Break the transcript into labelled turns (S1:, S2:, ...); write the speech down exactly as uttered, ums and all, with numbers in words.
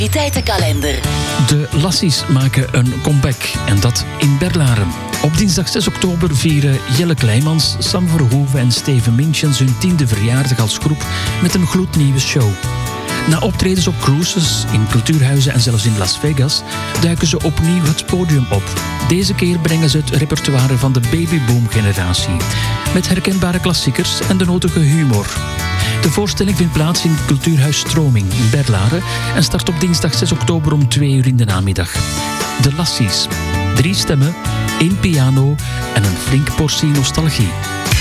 S1: Activiteitenkalender.
S2: De Lassies maken een comeback en dat in Berlaren. Op dinsdag zes oktober vieren Jelle Kleimans, Sam Verhoeven en Steven Minchens hun tiende verjaardag als groep met een gloednieuwe show. Na optredens op cruises, in cultuurhuizen en zelfs in Las Vegas duiken ze opnieuw het podium op. Deze keer brengen ze het repertoire van de babyboom-generatie. Met herkenbare klassiekers en de nodige humor. De voorstelling vindt plaats in Cultuurhuis Stroming in Berlaren en start op dinsdag zes oktober om twee uur in de namiddag. De Lassies. Drie stemmen, één piano en een flink portie nostalgie.